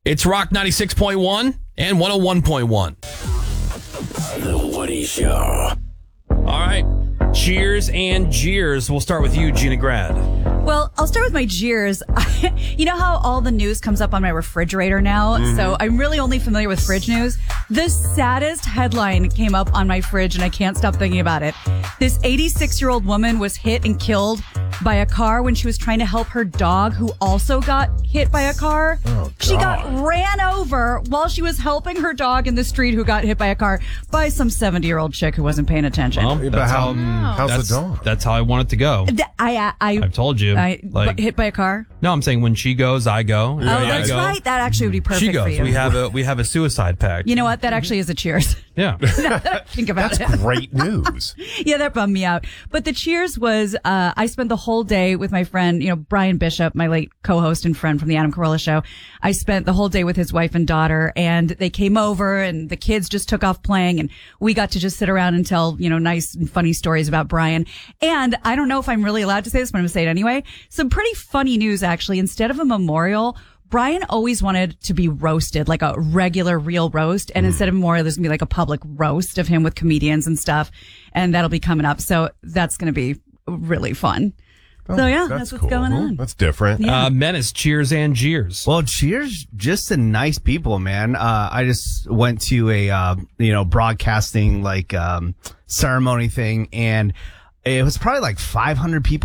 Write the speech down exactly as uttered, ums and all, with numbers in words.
It's Rock ninety-six point one and one oh one point one. The Woody Show. All right. Cheers and jeers. We'll start with you, Gina Grad. Well, I'll start with my jeers. You know how all the news comes up on my refrigerator now? Mm-hmm. So I'm really only familiar with fridge news. The saddest headline came up on my fridge, and I can't stop thinking about it. This eighty-six-year-old woman was hit and killed by a car when she was trying to help her dog, who also got hit by a car. Oh, God. She got ran over while she was helping her dog in the street, who got hit by a car by some seventy-year-old chick who wasn't paying attention. Well, But that's how, how, how's that's, the dog? That's how I want it to go. Th- I, I, I, I've told you. I, like, hit by a car? no, I'm saying when she goes, I go. Oh, When that's I go, right. That actually would be perfect She for goes. you. We have a we have a suicide pact. You know what? That actually is a cheers. Yeah. Think about That's it. great news. Yeah, that bummed me out. But the cheers was, uh, I spent the whole day with my friend, you know, Brian Bishop, my late co-host and friend from the Adam Carolla Show. I spent the whole day with his wife and daughter, and they came over and the kids just took off playing, and we got to just sit around and tell, you know, nice and funny stories about Brian. And I don't know if I'm really allowed to say this, but I'm going to say it anyway. Some pretty funny news, actually. Instead of a memorial, Brian always wanted to be roasted, like a regular, real roast. And mm. instead of memorial, there's going to be like a public roast of him with comedians and stuff. And that'll be coming up. So that's going to be really fun. Oh, so, yeah, that's, that's what's cool. going on. That's different. Yeah. Uh, Menace, cheers and jeers. Well, cheers, just to nice people, man. Uh, I just went to a, uh, you know, broadcasting like, um, ceremony thing, and it was probably like five hundred people.